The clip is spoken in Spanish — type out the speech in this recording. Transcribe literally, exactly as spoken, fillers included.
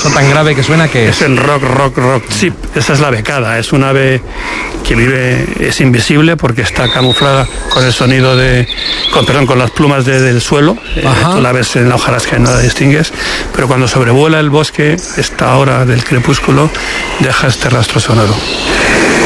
Eso tan grave que suena que es... Es el rock, rock, rock chip. Esa es la becada. Es un ave que vive, es invisible porque está camuflada con el sonido de, con, perdón, con las plumas de, del suelo. Eh, tú la ves en la hojarasca y no la distingues, pero cuando sobrevuela el bosque, esta hora del crepúsculo, deja este rastro sonoro.